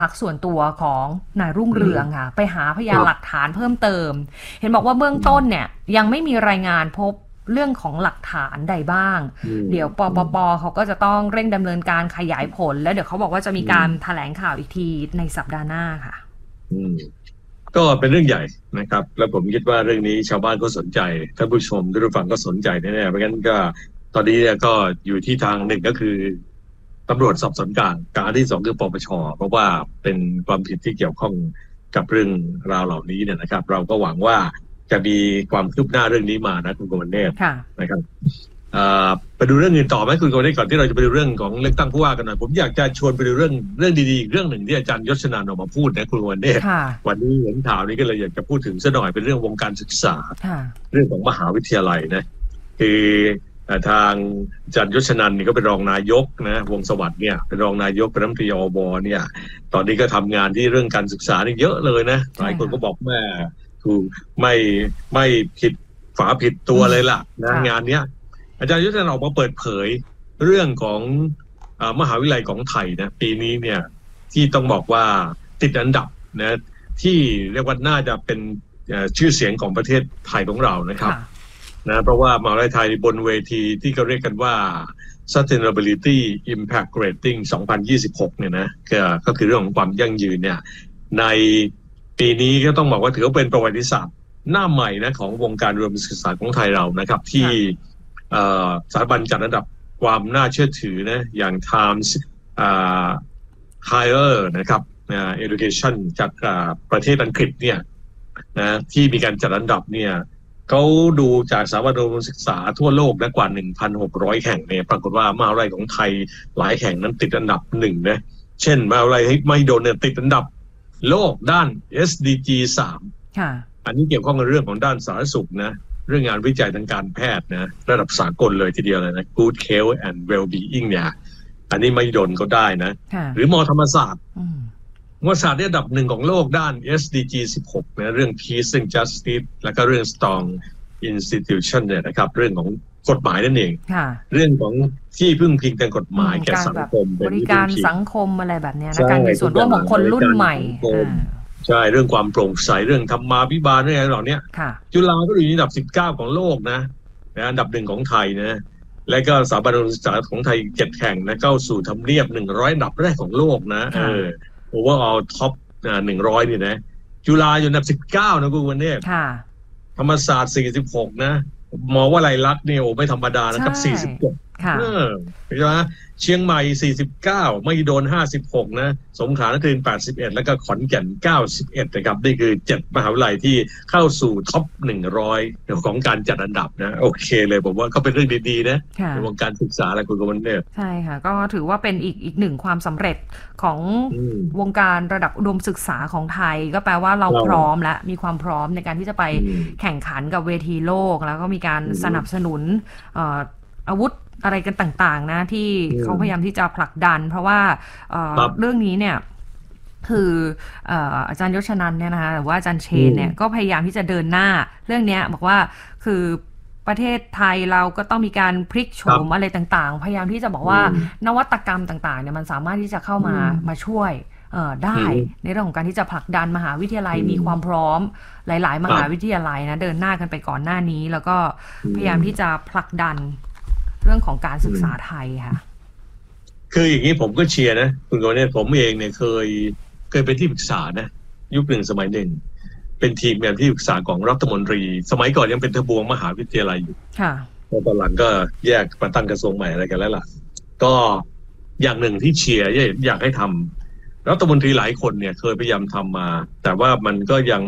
พักส่วนตัวของนายรุ่งเรืองค่ะไปหาพยานหลักฐานเพิ่มเติมเห็นบอกว่าเบื้องต้นเนี่ยยังไม่มีรายงานพบเรื่องของหลักฐานใดบ้างเดี๋ยวปปปเขาก็จะต้องเร่งดำเนินการขยายผลแล้วเดี๋ยวเขาบอกว่าจะมีการแถลงข่าวอีกทีในสัปดาห์หน้าค่ะก็เป็นเรื่องใหญ่นะครับแล้วผมคิดว่าเรื่องนี้ชาวบ้านก็สนใจท่านผู้ชมท่านผู้ฟังก็สนใจแน่ๆเพราะงั้นก็ตอนนี้ก็อยู่ที่ทางหนึ่งก็คือตำรวจสอบสวนกลางการที่สองคือปปชเพราะว่าเป็นความผิดที่เกี่ยวข้องกับเรื่องราวเหล่านี้เนี่ยนะครับเราก็หวังว่าจะมีความคืบหน้าเรื่องนี้มานะคุณกมลเนตรนะครับไปดูเรื่องอื่นต่อไหมคุณกมลเนตรก่อนที่เราจะไปดูเรื่องของเลือกตั้งผู้ว่ากันหน่อยผมอยากจะชวนไปดูเรื่องดีๆเรื่องหนึ่งที่อาจารย์ยศนันท์ออกมาพูดนะคุณกมลเนตรวันนี้เห็นข่าวนี้ก็เลยอยากจะพูดถึงซะหน่อยเป็นเรื่องวงการศึกษาเรื่องของมหาวิทยาลัยนะคือทางอาจารย์ยศนันท์นี่ก็เป็นรองนายกนะวงสวัสดิ์เนี่ยเป็นรองนายกเป็นรัฐมนตรีอบเนี่ยตอนนี้ก็ทำงานที่เรื่องการศึกษานี่เยอะเลยนะหลายคนก็บอกแม่ถูกไม่ผิดฝาผิดตัวเลยล่ะนะงานเนี้ยอาจารย์ยศนันท์ออกมาเปิดเผยเรื่องของมหาวิทยาลัยของไทยนะปีนี้เนี่ยที่ต้องบอกว่าติดอันดับนะที่เรียกว่าน่าจะเป็นชื่อเสียงของประเทศไทยของเรานะครับนะเพราะว่ามหาวิทยาลัยไทยบนเวทีที่เขาเรียกกันว่า Sustainability Impact Rating 2026เนี่ยนะก็คือเรื่องของความยั่งยืนเนี่ยในปีนี้ก็ต้องบอกว่าถือว่าเป็นประวัติศาสตร์หน้าใหม่นะของวงการอุดมศึกษาของไทยเรานะครับที่สถาบันจัดอันดับความน่าเชื่อถือนะอย่าง Times Higher นะครับ Education จากประเทศอังกฤษเนี่ยนะที่มีการจัดอันดับเนี่ยเขาดูจากสถาบันอุดมศึกษาทั่วโลกนะกว่า 1,600 แห่งเนี่ยปรากฏว่ามหาวิทยาลัยของไทยหลายแห่งนั้นติดอันดับ1นะเช่นมหาวิทยาลัยมหิดลเนี่ยติดอันดับโลกด้าน SDG 3อันนี้เกี่ยวข้องกับเรื่องของด้านสาธารณสุขนะเรื่องงานวิจัยทางการแพทย์นะระดับสากลเลยทีเดียวเลยนะ Good Health and Well-being เนี่ยอันนี้มหิดลก็ได้นะหรือมธรรมศาสตร์ธรรมศาสตร์เนี่ยอันดับ1ของโลกด้าน SDG 16นะเรื่อง Peace and Justice แล้วก็เรื่อง Strong Institution เนี่ยนะครับเรื่องของกฎหมายนั่นเองเรื่องของที่พึ่งพิงทางกฎหมายแก่สังคมบริการสังคมอะไรแบบนี้นะการมีส่วนร่วมของคนรุ่นใหม่ใช่เรื่องความโปร่งใสเรื่องธรรมาภิบาลอะไรเหล่านี้จุฬาก็อยู่ในอันดับ19ของโลกนะอันดับ1ของไทยนะและก็สถาบันอุดมศึกษาของไทย7แห่งนะเข้าสู่ทำเนียบ100อันดับแรกของโลกนะoverall top 100นี่นะจุฬาอยู่อันดับ19นะคุณวันนี้ธรรมศาสตร์46นะมองว่าไรลักษณ์เนี่ยไม่ธรรมดานะครับ47ใช่ไหมเชียงใหม่49มหิดล56นะสงขลานครินทร์81แล้วก็ขอนแก่น91นะครับนี่คือ7มหาวิทยาลัยที่เข้าสู่ท็อป100ของการจัดอันดับนะโอเคเลยผมว่าก็เป็นเรื่องดีๆนะในวงการศึกษาอะไรคุณกมลเนตรใช่ค่ะก็ถือว่าเป็นอีกหนึ่งความสำเร็จของวงการระดับอุดมศึกษาของไทยก็แปลว่าเราพร้อมและมีความพร้อมในการที่จะไปแข่งขันกับเวทีโลกแล้วก็มีการสนับสนุนอาวุธอะไรกันต่างๆนะที่เขาพยายามที่จะผลักดันเพราะว่าเรื่องนี้เนี่ยคืออาจารย์ยศนันท์เนี่ยนะคะหรือว่าอาจารย์เชนเนี่ยก็พยายามที่จะเดินหน้าเรื่องนี้บอกว่าคือประเทศไทยเราก็ต้องมีการพลิกโฉมอะไรต่างๆพยายามที่จะบอกว่านวัตกรรมต่างๆเนี่ยมันสามารถที่จะเข้ามาช่วยได้ในเรื่องของการที่จะผลักดันมหาวิทยาลัยมีความพร้อมหลายๆมหาวิทยาลัยนะเดินหน้ากันไปก่อนหน้านี้แล้วก็พยายามที่จะผลักดันเรื่องของการศึกษาไทยค่ะคืออย่างนี้ผมก็เชียร์นะคุณโกเนี่ยผมเองเนี่ยเคยเป็นที่ปรึกษานะยุคหนึ่งสมัยหนึ่งเป็นทีมงานที่ปรึกษาของรัฐมนตรีสมัยก่อนยังเป็นทบวงมหาวิทยาลัยอยู่ค่ะตอนหลังก็แยกมาตั้งกระทรวงใหม่อะไรกันแล้วล่ะก็อย่างหนึ่งที่เชียร์อยากให้ทำรัฐมนตรีหลายคนเนี่ยเคยพยายามทำมาแต่ว่ามันก็ยัง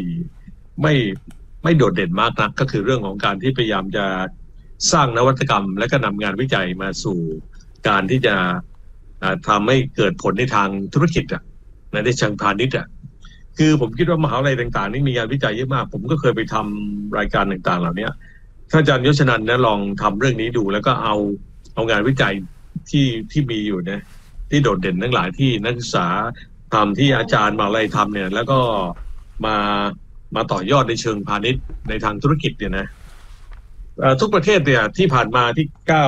ไม่โดดเด่นมากนักก็คือเรื่องของการที่พยายามจะสร้างนวัตกรรมและก็นำงานวิจัยมาสู่การที่จะทำให้เกิดผลในทางธุรกิจในเชิงพาณิชย์คือผมคิดว่ามหาวิทยาลัยต่างๆนี่มีงานวิจัยเยอะมากผมก็เคยไปทำรายการต่างๆเหล่านี้ถ้าอาจารย์ยศนันท์นะลองทำเรื่องนี้ดูแล้วก็เอางานวิจัยที่มีอยู่นะที่โดดเด่นทั้งหลายที่นักศึกษาทำที่อาจารย์มหาวิทยาลัยทำเนี่ยแล้วก็มาต่อยอดในเชิงพาณิชย์ในทางธุรกิจเนี่ยนะทุกประเทศเนี่ยที่ผ่านมาที่ก้าว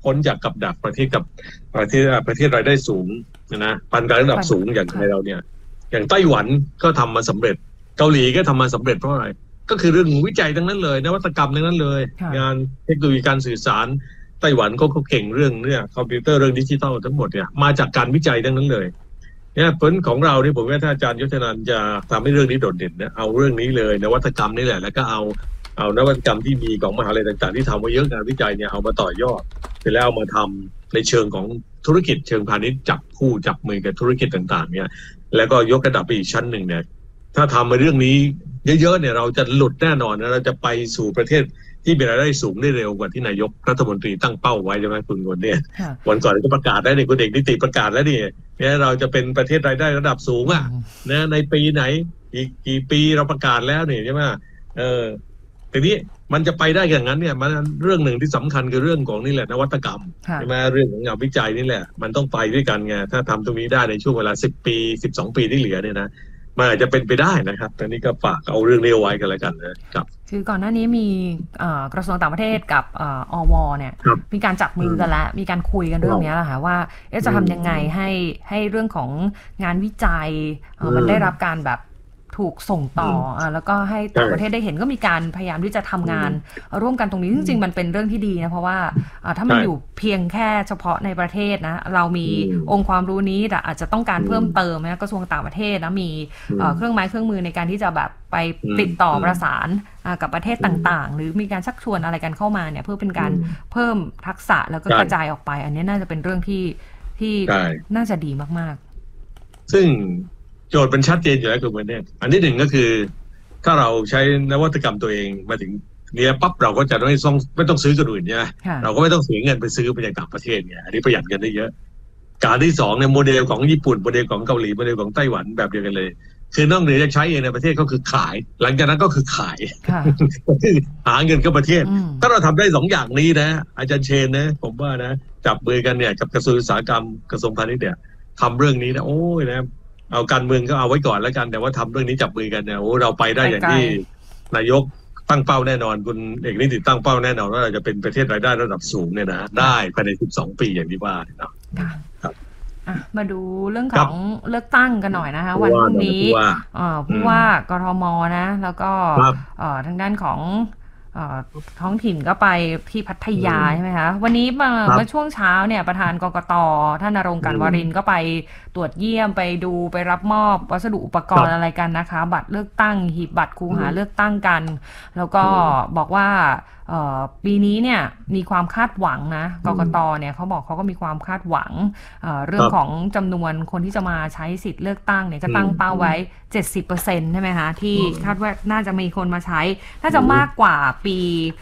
พ้นจากกับดักประเทศรายได้สูงนะปานกลางระดับสูงอย่างไทยเราเนี่ยอย่างไต้หวันก็ทำมาสำเร็จเกาหลีก็ทำมาสำเร็จเพราะอะไรก็คือเรื่องวิจัยทั้งนั้นเลยนวัตกรรมทั้งนั้นเลยงานเทคโนโลยีการสื่อสารไต้หวันเขาเก่งเรื่องเนี่ยคอมพิวเตอร์เรื่องดิจิทัลทั้งหมดเนี่ยมาจากการวิจัยทั้งนั้นเลยเนี่ยผลของเราเนี่ยผมว่าถ้าอาจารย์ยุทธนันท์จะทำให้เรื่องนี้โดดเด่นนะเอาเรื่องนี้เลยนวัตกรรมนี่แหละแล้วก็เอานวัตกรรมที่มีของมหาวิทยาลัยต่างๆที่ทำมาเยอะงานวิจัยเนี่ยเอามาต่อยอดเสร็จแล้วเอามาทำในเชิงของธุรกิจเชิงพาณิชย์จับคู่จับมือกับธุรกิจต่างๆเนี่ยแล้วก็ยกระดับไปอีกชั้นหนึ่งเนี่ยถ้าทำมาเรื่องนี้เยอะๆเนี่ยเราจะหลุดแน่นอนนะเราจะไปสู่ประเทศที่มีรายได้สูงได้เร็วกว่าที่นายกรัฐมนตรีตั้งเป้าไว้ใช่ไหมคุณนวลเนี่ยวันก่อนก็ประกาศได้เนี่ยคุณเอกนิติประกาศแล้วเนี่ยเราจะเป็นประเทศรายได้ระดับสูงอ่ะนะในปีไหนอีกกี่ปีเราประกาศแล้วเนี่ยใช่ไหมทีนี้มันจะไปได้อย่างนั้นเนี่ยมันเรื่องหนึ่งที่สำคัญคือเรื่องของนี่แหละนวัตกรรมใช่ไหมเรื่องของงานวิจัยนี่แหละมันต้องไปด้วยกันไงถ้าทำตรงนี้ได้ในช่วงเวลา10 ปี12 ปีที่เหลือเนี่ยนะมันอาจจะเป็นไปได้นะครับแต่นี่ก็ฝากเอาเรื่องนี้ไว้กันแล้วกันนะครับคือก่อนหน้านี้มีกระทรวงต่างประเทศกับอวเนี่ยมีการจับมือกันแล้วมีการคุยกันเรื่องนี้แหละค่ะว่าจะทำยังไงให้เรื่องของงานวิจัยมันได้รับการแบบถูกส่งต่อแล้วก็ให้ต่างประเทศได้เห็นก็มีการพยายามที่จะทำงานร่วมกันตรงนี้จริงๆมันเป็นเรื่องที่ดีนะเพราะว่าถ้ามันอยู่เพียงแค่เฉพาะในประเทศนะเรามีองค์ความรู้นี้แต่อาจจะต้องการเพิ่มเติมนะกระทรวงต่างประเทศนะมีเครื่องไม้เครื่องมือในการที่จะแบบไปติดต่อประสานกับประเทศต่างๆหรือมีการชักชวนอะไรกันเข้ามาเนี่ยเพื่อเป็นการเพิ่มทักษะแล้วก็กระจายออกไปอันนี้น่าจะเป็นเรื่องที่น่าจะดีมากๆซึ่งโจทย์เป็นชัดเจนอยู่แล้วคือมันเนี่ยอันที่หนึ่งก็คือถ้าเราใช้นวัตกรรมตัวเองมาถึงเนี้ยปั๊บเราก็จะไม่ต้องซื้อคนอื่นใช่ไหมเราก็ไม่ต้องเสียเงินไปซื้อไปจากต่างประเทศเนี่ยอันนี้ประหยัดเงินได้เยอะการที่สองเนี่ยโมเดลของญี่ปุ่นโมเดลของเกาหลีโมเดลของไต้หวันแบบเดียวกันเลยคือนอกเหนือจากใช้เองในประเทศก็คือขายหลังจากนั้นก็คือขายหาเงินเข้าประเทศถ้าเราทำได้2 อย่างนี้นะอาจารย์เชนนะผมว่านะจับมือกันเนี่ยกับกระทรวงอุตสาหกรรมกระทรวงพาณิชย์เนี่ยทำเรื่องนี้นะโอ้ยนะเอาการเมืองก็เอาไว้ก่อนแล้วกันแต่ว่าทำเรื่องนี้จับมือกันเนี่ยโอ้เราไปได้อย่างที่นายกตั้งเป้าแน่นอนคุณเอกนิติตั้งเป้าแน่นอนว่าเราจะเป็นประเทศรายได้ระดับสูงเนี่ยนะได้ภายใน12 ปีอย่างที่ว่าครับมาดูเรื่องของเลือกตั้งกันหน่อยนะคะวันพรุ่งนี้ผู้ว่ากทมนะแล้วก็ทางด้านของท้องถิ่นก็ไปที่พัทยาใช่ไหมคะวันนี้เมื่อช่วงเช้าเนี่ยประธานกกต.ท่านณรงค์ กรรณวรินทร์ก็ไปตรวจเยี่ยมไปดูไปรับมอบวัสดุอุปกรณ์อะไรกันนะคะบัตรเลือกตั้งหีบบัตรคูหาเลือกตั้งกันแล้วก็บอกว่าปีนี้เนี่ยมีความคาดหวังนะกกต.เนี่ยเขาบอกเขาก็มีความคาดหวังเรื่องของจำนวนคนที่จะมาใช้สิทธิ์เลือกตั้งเนี่ยก็ตั้งเป้าไว้ 70% ใช่ไหมคะที่คาดว่าน่าจะมีคนมาใช้น่าจะมากกว่าปี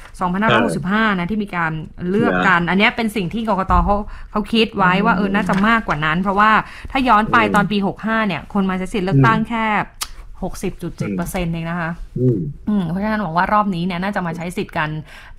2565นะที่มีการเลือกกันอันนี้เป็นสิ่งที่กกต.เขาคิดไว้ว่าน่าจะมากกว่านั้นเพราะว่าถ้าย้อนไปตอนปี65เนี่ยคนมาใช้สิทธิ์เลือกตั้งแค่60.7% เองนะคะเพราะฉะนั้นบอกว่ารอบนี้เนี่ยน่าจะมาใช้สิทธิ์กัน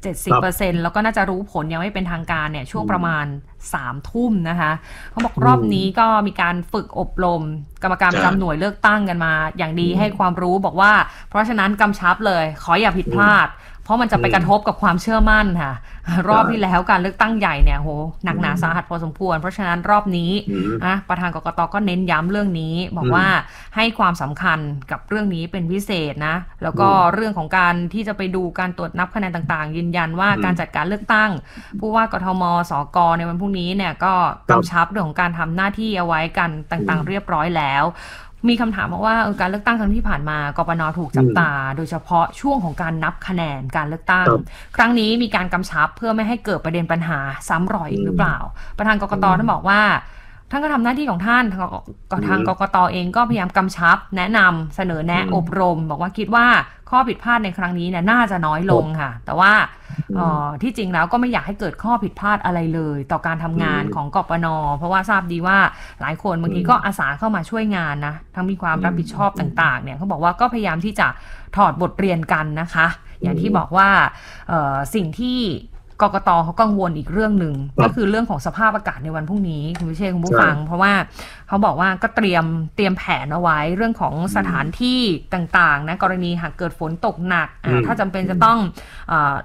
70% แล้วก็น่าจะรู้ผลยังไม่เป็นทางการเนี่ยช่วงประมาณ 3 ทุ่มนะคะเขาบอกรอบนี้ก็มีการฝึกอบรมกรรมการประจำหน่วยเลือกตั้งกันมาอย่างดีให้ความรู้บอกว่าเพราะฉะนั้นกำชับเลยขออย่าผิดพลาดเพราะมันจะไปกระทบกับความเชื่อมั่นค่ะรอบที่แล้วการเลือกตั้งใหญ่เนี่ยโหหนักหนาสาหัสพอสมควรเพราะฉะนั้นรอบนี้ประธานกกต.ก็เน้นย้ำเรื่องนี้บอกว่าให้ความสำคัญกับเรื่องนี้เป็นพิเศษนะแล้วก็เรื่องของการที่จะไปดูการตรวจนับคะแนนต่างๆยืนยันว่าการจัดการเลือกตั้งผู้ว่ากทม.สก.ในวันพรุ่งนี้เนี่ยก็กำชับเรื่องของการทำหน้าที่เอาไว้กันต่างๆเรียบร้อยแล้วมีคำถามว่าการเลือกตั้งครั้งที่ผ่านมากปน.ถูกจับตาโดยเฉพาะช่วงของการนับคะแนนการเลือกตั้งครั้งนี้มีการกำชับเพื่อไม่ให้เกิดประเด็นปัญหาซ้ำรอยอีกหรือเปล่าประธานกกต.ท่านบอกว่าท่านก็ทำหน้าที่ของท่านทางกกต.เองก็พยายามกำชับแนะนำเสนอแนะอบรมบอกว่าคิดว่าข้อผิดพลาดในครั้งนี้เนี่ยน่าจะน้อยลงค่ะแต่ว่าที่จริงแล้วก็ไม่อยากให้เกิดข้อผิดพลาดอะไรเลยต่อการทำงานของกปน.เพราะว่าทราบดีว่าหลายคนบางทีก็อาสาเข้ามาช่วยงานนะทั้งมีความรับผิดชอบต่างๆเนี่ยเขาบอกว่าก็พยายามที่จะถอดบทเรียนกันนะคะอย่างที่บอกว่าสิ่งที่กกต.เขากังวลอีกเรื่องหนึ่งก็คือเรื่องของสภาพอากาศในวันพรุ่งนี้คุณวิเชษฐ์คุณผู้ฟังเพราะว่าเขาบอกว่าก็เตรียมแผนเอาไว้เรื่องของสถานที่ต่างๆนะกรณีหากเกิดฝนตกหนักถ้าจำเป็นจะต้อง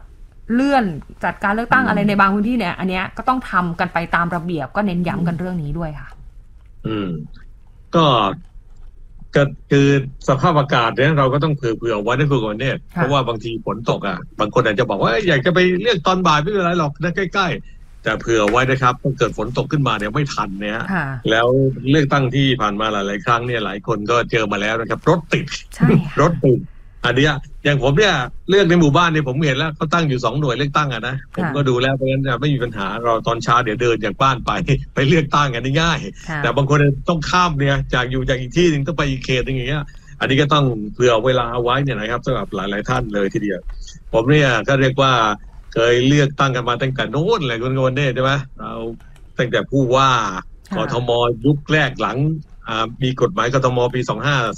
เลื่อนจัดการเลือกตั้งอะไรในบางพื้นที่เนี่ยอันเนี้ยก็ต้องทำกันไปตามระเบียบก็เน้นย้ำกันเรื่องนี้ด้วยค่ะก็คือสภาพอากาศเนี่ยเราก็ต้องเผื่อไว้นะคุณคนเนี่ยเพราะว่าบางทีฝนตกบางคนอาจจะบอกว่าอยากจะไปเลือกตอนบ่ายไม่เป็นไรหรอกนะใกล้ๆแต่เผื่อไว้นะครับถ้าเกิดฝนตกขึ้นมาเนี่ยไม่ทันเนี่ยแล้วเลือกตั้งที่ผ่านมาหลายๆครั้งเนี่ยหลายคนก็เจอมาแล้วนะครับรถติดรถติดอันนี้อย่างผมเนี่ยเลือกในหมู่บ้านเนี่ยผมเห็นแล้วเขาตั้งอยู่2 หน่วยเลือกตั้งนะผมก็ดูแล้วเพราะฉะนั้นไม่มีปัญหาเราตอนเช้าเดี๋ยวเดินจากบ้านไปเลือกตั้งกันง่ายแต่บางคนต้องข้ามเนี่ยจากอีกที่นึงต้องไปอีกเขตนึงอย่างเงี้ยอันนี้ก็ต้องเผื่อเวลาไว้เนี่ยนะครับสำหรับหลายๆท่านเลยทีเดียวผมเนี่ยก็เรียกว่าเคยเลือกตั้งกันมาตั้งแต่โน้นเลยคนเนี่ยใช่ไหมเราตั้งแต่ผู้ว่ากทมยุคแรกหลังมีกฎหมายกทมปี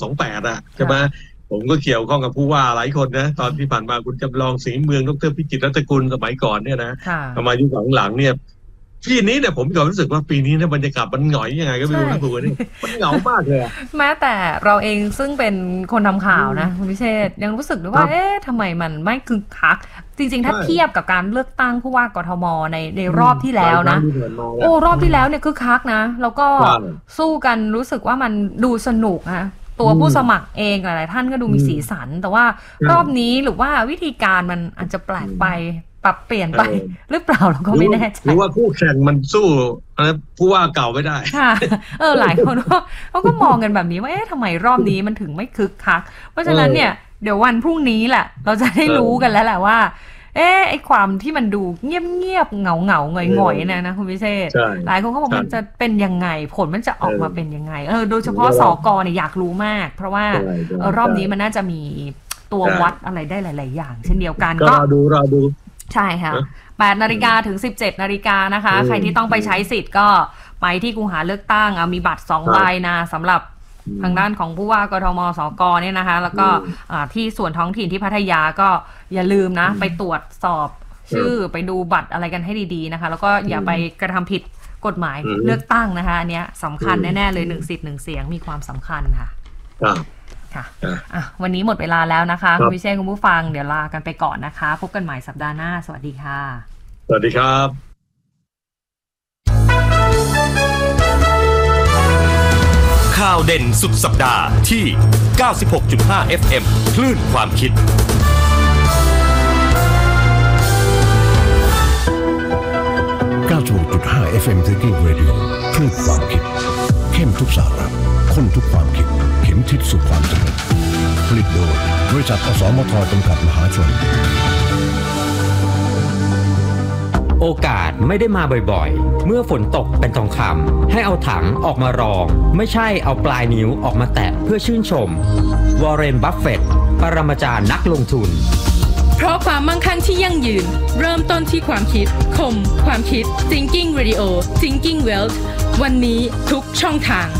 2528ใช่ไหมผมก็เกี่ยวข้องกับผู้ว่าหลายคนนะตอนที่ผ่านมาคุณจำลองศรีเมืองดร.พิจิตรรัตนกุลสมัยก่อนเนี่ยนะมายุคหลังเนี่ยปีนี้เนี่ยผมก็รู้สึกว่าปีนี้เนี่ยบรรยากาศมันหงอยยังไงก็ไม่รู้นะคุณนี่มันเหงามากเลยแม้แต่เราเองซึ่งเป็นคนทำข่าวนะคุณพิเชษยังรู้สึกด้วยว่าทำไมมันไม่คึกคักจริงๆถ้าเทียบกับการเลือกตั้งผู้ว่ากทมในรอบที่แล้วนะรอบที่แล้วเนี่ยคึกคักนะแล้วก็สู้กันรู้สึกว่ามันดูสนุกนะตัวผู้สมัครเองหลายๆท่านก็ดูมีสีสันแต่ว่ารอบนี้หรือว่าวิธีการมันอาจจะแปลกไปปรับเปลี่ยนไปหรือเปล่าเราก็ไม่แน่ใจหรือว่าคู่แข่งมันสู้ผู้ว่าเก่าไม่ได้ค่ะหลายคนเขาก็มองกันแบบนี้ว่าทำไมรอบนี้มันถึงไม่คึกคักเพราะฉะนั้นเนี่ยเดี๋ยววันพรุ่งนี้แหละเราจะได้รู้กันแล้วแหละว่าไอ้ความที่มันดูเงียบๆเงาหงอยๆนะคุณพิเชษหลายคนก็บอกมันจะเป็นยังไงผลมันจะออกมาเป็นยังไงโดยเฉพาะสกเนี่ยอยากรู้มากเพราะว่ารอบนี้มันน่าจะมีตัววัดอะไรได้หลายๆอย่างเช่นเดียวกันก็รอดูใช่ค่ะ 8 นาฬิกาถึง 17 นาฬิกานะคะใครที่ต้องไปใช้สิทธิ์ก็ไปที่คูหาเลือกตั้งมีบัตร2 ใบนะสำหรับทางด้านของผู้ว่ากทมสกเนี่ยนะคะแล้วก็ที่ส่วนท้องถิ่นที่พัทยาก็อย่าลืมนะไปตรวจสอบชื่อไปดูบัตรอะไรกันให้ดีๆนะคะแล้วก็อย่าไปกระทำผิดกฎหมายเลือกตั้งนะคะอันเนี้ยสำคัญแน่ๆเลย1 สิทธิ์ 1 เสียงมีความสำคัญค่ะค่ะวันนี้หมดเวลาแล้วนะคะคุณพิเชษคุณผู้ฟังเดี๋ยวลากันไปก่อนนะคะพบกันใหม่สัปดาห์หน้าสวัสดีค่ะสวัสดีครับข่าวเด่นสุดสัปดาห์ที่ 96.5 FM คลื่นความคิด 96.5 FM Thinking Radio คลื่นความคิดเข้มทุกสาระข้นทุกความคิดเข็มทิศสู่ความสำเร็จผลิตโดยบริษัทอสมทจำกัดมหาชนโอกาสไม่ได้มาบ่อยๆเมื่อฝนตกเป็นทองคำให้เอาถังออกมารองไม่ใช่เอาปลายนิ้วออกมาแตะเพื่อชื่นชมวอร์เรน บัฟเฟตต์ปรมาจารย์นักลงทุนเพราะความมั่งคั่งที่ยั่งยืนเริ่มต้นที่ความคิดคมความคิด Thinking Radio Thinking Wealth วันนี้ทุกช่องทาง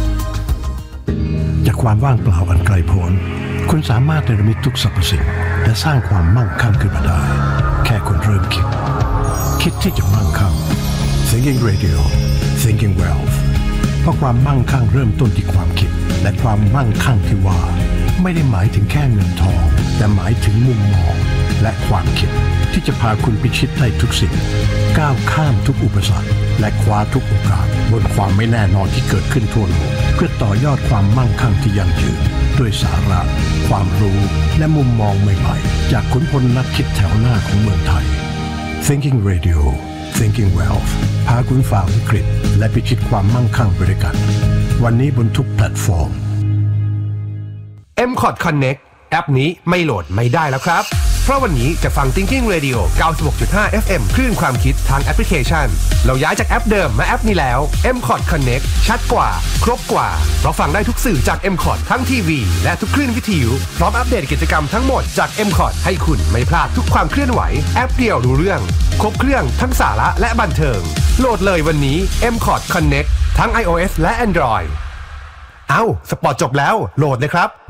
จากความว่างเปล่าอันไกลโพ้นคุณสามารถเนรมิตทุกสรรพสิ่งและสร้างความมั่งคั่งขึ้นมาได้แค่คุณเริ่มคิดที่จะมั่งคั่ง Thinking Radio Thinking Wealth เพราะความมั่งคั่งเริ่มต้นที่ความคิดและความมั่งคั่งที่ว่าไม่ได้หมายถึงแค่เงินทองแต่หมายถึงมุมมองและความคิดที่จะพาคุณพิชิตได้ทุกสิ่งก้าวข้ามทุกอุปสรรคและคว้าทุกโอกาสบนความไม่แน่นอนที่เกิดขึ้นทั่วโลกเพื่อต่อยอดความมั่งคั่งที่ยั่งยืนด้วยสาระความรู้และมุมมองใหม่ๆจากขุนพลนักคิดแถวหน้าของเมืองไทยThinking Radio Thinking Wealth พาคุณฝ่าวิกฤตและพิชิตความมั่งคั่งไปด้วยกันวันนี้บนทุกแพลตฟอร์ม M-Cot Connect แอปนี้ไม่โหลดไม่ได้แล้วครับเพราะวันนี้จะฟัง Thinking Radio 96.5 FM คลื่นความคิดทางแอปพลิเคชันเราย้ายจากแอปเดิมมาแอปนี้แล้ว M-Cot Connect ชัดกว่าครบกว่าเพราะฟังได้ทุกสื่อจาก M-Cot ทั้งทีวีและทุกคลื่นวิทยุพร้อมอัปเดตกิจกรรมทั้งหมดจาก M-Cot ให้คุณไม่พลาดทุกความเคลื่อนไหวแอปเดียวรู้เรื่องครบเครื่องทั้งสาระและบันเทิงโหลดเลยวันนี้ M-Cot Connect ทั้ง iOS และ Android สปอร์ตจบแล้วโหลดเลยครับ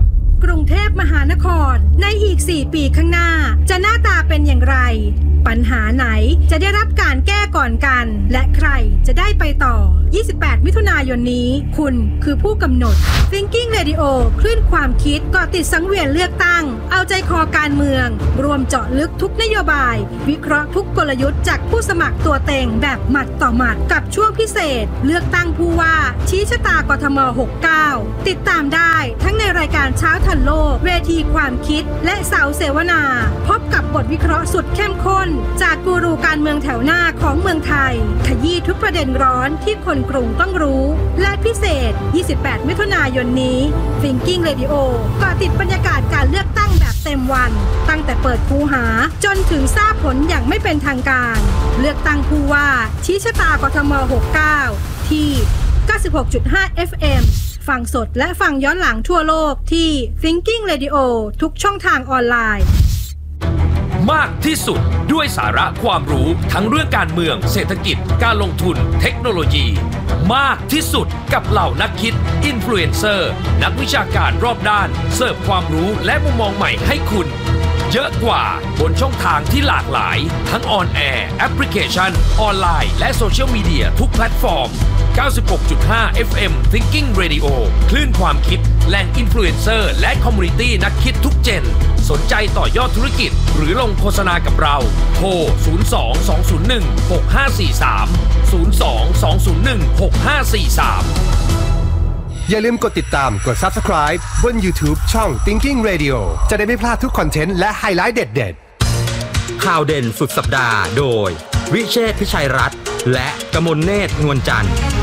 กรุงเทพมหานครในอีก4 ปีข้างหน้าจะหน้าตาเป็นอย่างไรปัญหาไหนจะได้รับการแก้ก่อนกันและใครจะได้ไปต่อ28มิถุนายนนี้คุณคือผู้กำหนด Thinking Radio คลื่นความคิดเกาะติดสังเวียนเลือกตั้งเอาใจคอการเมืองรวมเจาะลึกทุกนโยบายวิเคราะห์ทุกกลยุทธ์จากผู้สมัครตัวเต็งแบบหมัดต่อหมัดกับช่วงพิเศษเลือกตั้งผู้ว่าชี้ชะตากทม69ติดตามได้ทั้งในรายการเช้าทันโลกเวทีความคิดและเสาเสวนาพบกับบทวิเคราะห์สุดเข้มข้นจากกูรูการเมืองแถวหน้าของเมืองไทยขยี้ทุกประเด็นร้อนที่คนกรุงต้องรู้และพิเศษ28มิถุนายนนี้ Thinking Radio เกาะติดบรรยากาศการเลือกตั้งแบบเต็มวันตั้งแต่เปิดคูหาจนถึงทราบผลอย่างไม่เป็นทางการเลือกตั้งผู้ว่าชี้ชะตากทม69ที่ 96.5 FM ฟังสดและฟังย้อนหลังทั่วโลกที่ Thinking Radio ทุกช่องทางออนไลน์มากที่สุดด้วยสาระความรู้ทั้งเรื่องการเมืองเศรษฐกิจการลงทุนเทคโนโลยีมากที่สุดกับเหล่านักคิดอินฟลูเอนเซอร์นักวิชาการรอบด้านเสิร์ฟความรู้และมุมมองใหม่ให้คุณเยอะกว่าบนช่องทางที่หลากหลายทั้งออนแอร์แอปพลิเคชันออนไลน์และโซเชียลมีเดียทุกแพลตฟอร์ม 96.5 FM Thinking Radio คลื่นความคิดแหล่งอินฟลูเอนเซอร์และคอมมูนิตี้นักคิดทุกเจนสนใจต่อยอดธุรกิจหรือลงโฆษณากับเราโทร 02-201-6543 02-201-6543 อย่าลืมกดติดตามกด Subscribe บน YouTube ช่อง Thinking Radio จะได้ไม่พลาดทุกคอนเทนต์และไฮไลท์เด็ดๆข่าวเด่นสุดสัปดาห์โดยวิเชษฐ์พิชัยรัตน์และกมลเนตรนวลจันทร์